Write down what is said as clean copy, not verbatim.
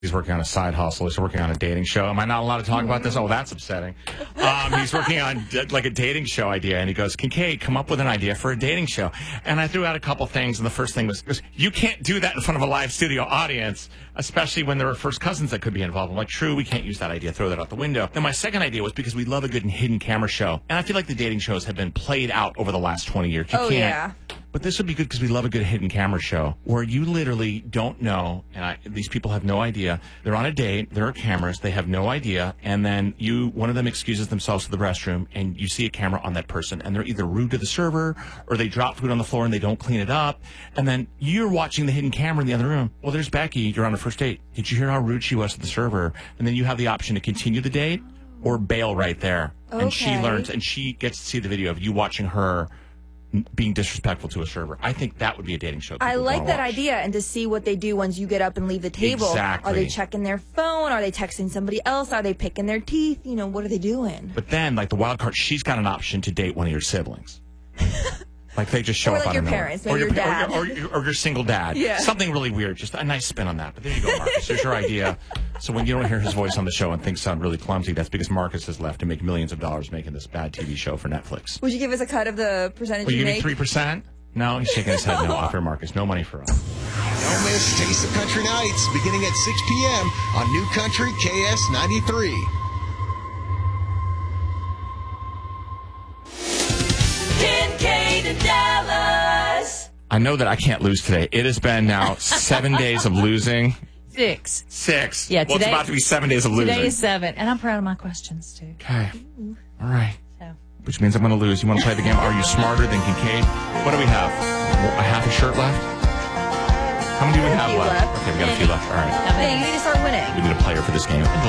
He's working on a side hustle. He's working on a dating show. Am I not allowed to talk about this? Oh, that's upsetting. He's working on like a dating show idea, and he goes, Kincaid, come up with an idea for a dating show. And I threw out a couple things, and the first thing was, you can't do that in front of a live studio audience, especially when there are first cousins that could be involved. I'm like, true, we can't use that idea. Throw that out the window. Then my second idea was because we love a good hidden camera show, and I feel like the dating shows have been played out over the last 20 years. Yeah. But this would be good because we love a good hidden camera show where you literally don't know, and these people have no idea. They're on a date, there are cameras, they have no idea, and then one of them excuses themselves to the restroom, and you see a camera on that person, and they're either rude to the server, or they drop food on the floor and they don't clean it up, and then you're watching the hidden camera in the other room. Well, there's Becky, you're on a first date. Did you hear how rude she was to the server? And then you have the option to continue the date or bail right there. Okay. And she learns, and she gets to see the video of you watching her being disrespectful to a server. I think that would be a dating show. I like that idea, and to see what they do once you get up and leave the table. Exactly. Are they checking their phone? Are they texting somebody else? Are they picking their teeth? You know, what are they doing? But then, like the wild card, she's got an option to date one of your siblings. Like they just show or up like out your of nowhere. parents, maybe your dad. Or your single dad. Yeah. Something really weird. Just a nice spin on that. But there you go, Marcus. There's your idea. So when you don't hear his voice on the show and things sound really clumsy, that's because Marcus has left to make millions of dollars making this bad TV show for Netflix. Would you give us a cut of the percentage Will you make? give me 3%? No, he's shaking his head no. Off here, Marcus. No money for us. Don't miss Taste of Country Nights beginning at 6 p.m. on New Country KS 93. Kincaid in Dallas. I know that I can't lose today. It has been now 7 days of losing. 6. 6. Yeah, well, it's about to be 7 days of losing. Today is 7, and I'm proud of my questions, too. Okay. All right. So. Which means I'm going to lose. You want to play the game? Are you smarter than Kincaid? What do we have? A half a shirt left? How many do we have left? Okay, we got a few left. All right. Hey, you need to start winning. We need a player for this game.